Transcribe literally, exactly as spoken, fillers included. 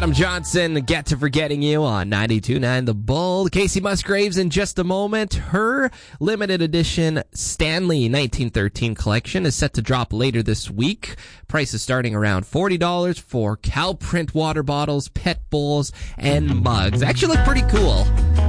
Adam Johnson, Get to Forgetting You on ninety-two point nine The Bull. Casey Musgraves in just a moment. Her limited edition Stanley nineteen thirteen collection is set to drop later this week. Price is starting around forty dollars for cow print water bottles, pet bowls, and mugs. Actually look pretty cool.